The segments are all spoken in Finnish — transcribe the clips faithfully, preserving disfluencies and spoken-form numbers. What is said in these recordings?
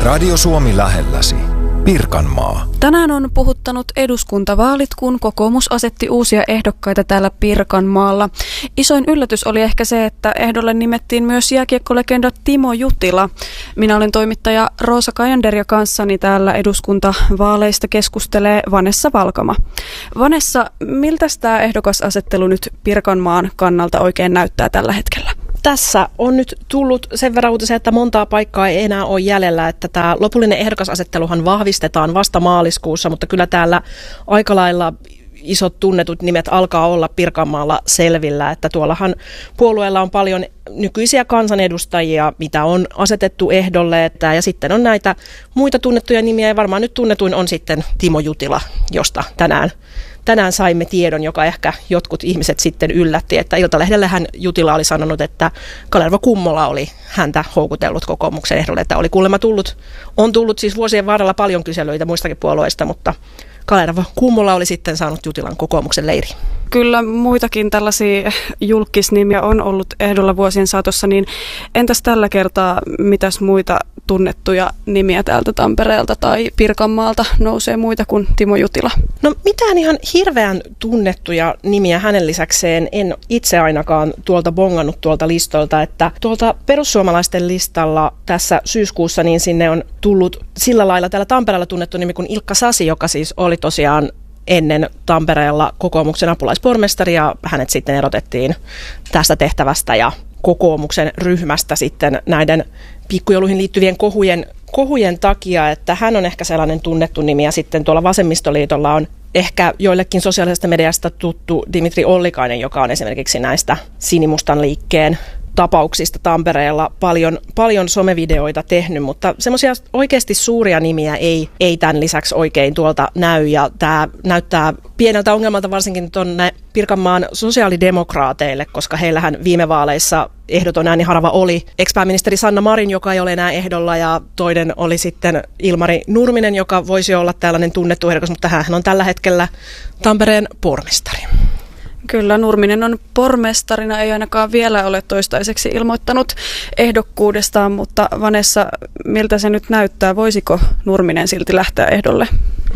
Radio Suomi lähelläsi. Pirkanmaa. Tänään on puhuttanut eduskuntavaalit, kun kokoomus asetti uusia ehdokkaita täällä Pirkanmaalla. Isoin yllätys oli ehkä se, että ehdolle nimettiin myös jääkiekkolegenda Timo Jutila. Minä olen toimittaja Roosa Kajander ja kanssani täällä eduskuntavaaleista keskustelee Vanessa Valkama. Vanessa, miltä tämä ehdokasasettelu nyt Pirkanmaan kannalta oikein näyttää tällä hetkellä? Tässä on nyt tullut sen verran uutisia, että montaa paikkaa ei enää ole jäljellä, että tämä lopullinen ehdokasasetteluhan vahvistetaan vasta maaliskuussa, mutta kyllä täällä aika lailla isot tunnetut nimet alkaa olla Pirkanmaalla selvillä, että tuollahan puolueella on paljon nykyisiä kansanedustajia, mitä on asetettu ehdolle, että, ja sitten on näitä muita tunnettuja nimiä, ja varmaan nyt tunnetuin on sitten Timo Jutila, josta tänään Tänään saimme tiedon, joka ehkä jotkut ihmiset sitten yllätti, että Iltalehdellähän Jutila oli sanonut, että Kalervo Kummola oli häntä houkutellut kokoomuksen ehdolle, että oli kuulemma tullut, on tullut siis vuosien varrella paljon kyselyitä muistakin puolueista, mutta Kalervo Kummola oli sitten saanut Jutilan kokoomuksen leiriin. Kyllä muitakin tällaisia julkisnimiä on ollut ehdolla vuosien saatossa, niin entäs tällä kertaa mitäs muita tunnettuja nimiä täältä Tampereelta tai Pirkanmaalta nousee muita kuin Timo Jutila? No mitään ihan hirveän tunnettuja nimiä hänen lisäkseen en itse ainakaan tuolta bongannut tuolta listolta, että tuolta perussuomalaisten listalla tässä syyskuussa niin sinne on tullut sillä lailla täällä Tampereella tunnettu nimi kuin Ilkka Sasi, joka siis oli tosiaan ennen Tampereella kokoomuksen apulaispormestari ja hänet sitten erotettiin tästä tehtävästä ja kokoomuksen ryhmästä sitten näiden pikkujouluihin liittyvien kohujen, kohujen takia, että hän on ehkä sellainen tunnettu nimi ja sitten tuolla Vasemmistoliitolla on ehkä joillekin sosiaalisesta mediasta tuttu Dimitri Ollikainen, joka on esimerkiksi näistä Sinimustan liikkeen tapauksista Tampereella paljon, paljon somevideoita tehnyt, mutta semmoisia oikeasti suuria nimiä ei, ei tämän lisäksi oikein tuolta näy, ja tämä näyttää pieneltä ongelmalta varsinkin tuonne Pirkanmaan sosiaalidemokraateille, koska heillähän viime vaaleissa ehdoton ääniharava oli ex-pääministeri Sanna Marin, joka ei ole enää ehdolla, ja toinen oli sitten Ilmari Nurminen, joka voisi olla tällainen tunnettu ehdokas, mutta hän on tällä hetkellä Tampereen pormestari. Kyllä, Nurminen on pormestarina, ei ainakaan vielä ole toistaiseksi ilmoittanut ehdokkuudestaan, mutta Vanessa, miltä se nyt näyttää? Voisiko Nurminen silti lähteä ehdolle?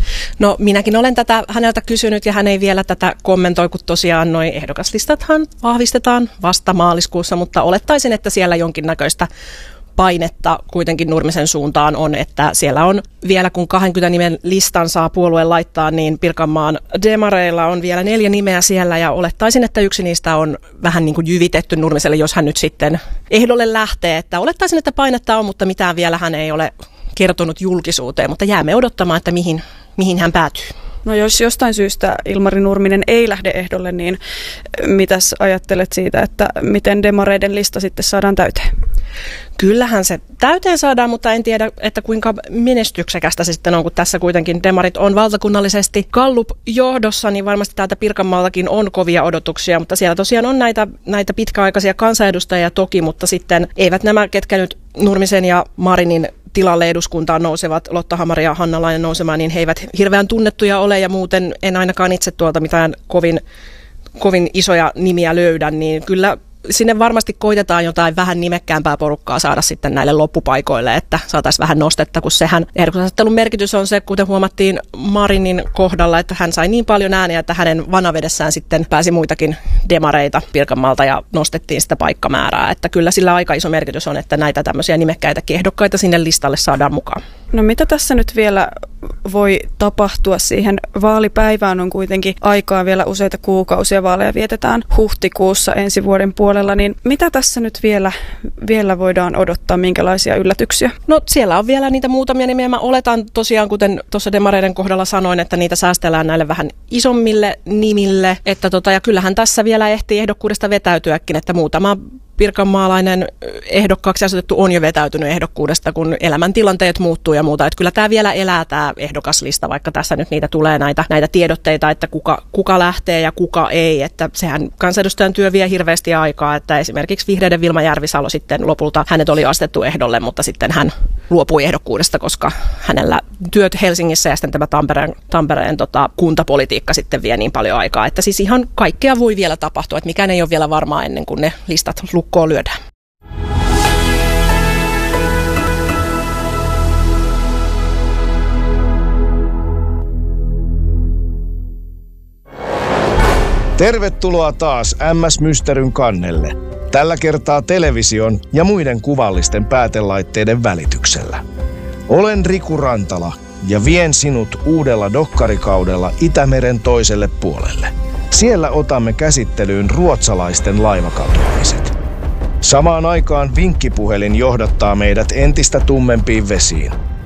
No minäkin olen tätä häneltä kysynyt ja hän ei vielä tätä kommentoi, kun tosiaan noi ehdokaslistathan vahvistetaan vasta maaliskuussa, mutta olettaisin, että siellä jonkinnäköistä painetta kuitenkin Nurmisen suuntaan on, että siellä on vielä kun kaksikymmentä nimen listan saa puolue laittaa, niin Pirkanmaan demareilla on vielä neljä nimeä siellä ja olettaisin, että yksi niistä on vähän niin kuin jyvitetty Nurmiselle, jos hän nyt sitten ehdolle lähtee, että olettaisin, että painetta on, mutta mitään vielä hän ei ole kertonut julkisuuteen, mutta jäämme odottamaan, että mihin, mihin hän päätyy. No jos jostain syystä Ilmari Nurminen ei lähde ehdolle, niin mitäs ajattelet siitä, että miten demareiden lista sitten saadaan täyteen? Kyllähän se täyteen saadaan, mutta en tiedä, että kuinka menestyksekästä se sitten on, kun tässä kuitenkin demarit on valtakunnallisesti Gallup-johdossa, niin varmasti täältä Pirkanmaallakin on kovia odotuksia, mutta siellä tosiaan on näitä, näitä pitkäaikaisia kansanedustajia toki, mutta sitten eivät nämä, ketkä nyt Nurmisen ja Marinin tilalle eduskuntaan nousevat, Lotta Hamari ja Hanna Laine nousemaan, niin he eivät hirveän tunnettuja ole ja muuten en ainakaan itse tuolta mitään kovin, kovin isoja nimiä löydä, niin kyllä sinne varmasti koitetaan jotain vähän nimekkäämpää porukkaa saada sitten näille loppupaikoille, että saataisiin vähän nostetta, kun sehän ehdokasasettelun merkitys on se, kuten huomattiin Marinin kohdalla, että hän sai niin paljon ääniä, että hänen vanavedessään sitten pääsi muitakin demareita Pirkanmaalta ja nostettiin sitä paikkamäärää, että kyllä sillä aika iso merkitys on, että näitä tämmöisiä nimekkäitäkin ehdokkaita sinne listalle saadaan mukaan. No mitä tässä nyt vielä voi tapahtua? Siihen vaalipäivään on kuitenkin aikaa vielä useita kuukausia, vaaleja vietetään huhtikuussa ensi vuoden puolella, niin mitä tässä nyt vielä, vielä voidaan odottaa, minkälaisia yllätyksiä? No siellä on vielä niitä muutamia nimiä. Mä oletan tosiaan, kuten tuossa demareiden kohdalla sanoin, että niitä säästellään näille vähän isommille nimille, että tota, ja kyllähän tässä vielä ehtii ehdokkuudesta vetäytyäkin, että muutama pirkanmaalainen ehdokkaaksi asetettu on jo vetäytynyt ehdokkuudesta, kun elämäntilanteet muuttuu ja muuta. Että kyllä tämä vielä elää tämä ehdokaslista, vaikka tässä nyt niitä tulee näitä, näitä tiedotteita, että kuka, kuka lähtee ja kuka ei. Että sehän kansanedustajan työ vie hirveästi aikaa, että esimerkiksi vihreiden Vilma Järvisalo sitten lopulta, hänet oli asetettu ehdolle, mutta sitten hän luopui ehdokkuudesta, koska hänellä työt Helsingissä ja sitten tämä Tampereen, Tampereen tota, kuntapolitiikka sitten vie niin paljon aikaa. Että siis ihan kaikkea voi vielä tapahtua, että mikään ei ole vielä varmaa ennen kuin ne listat lukkoon lyödään. Tervetuloa taas M S Mysteryn kannelle. Tällä kertaa television ja muiden kuvallisten päätelaitteiden välityksellä. Olen Riku Rantala ja vien sinut uudella dokkarikaudella Itämeren toiselle puolelle. Siellä otamme käsittelyyn ruotsalaisten laivakatoamiset. Samaan aikaan vinkkipuhelin johdattaa meidät entistä tummempiin vesiin.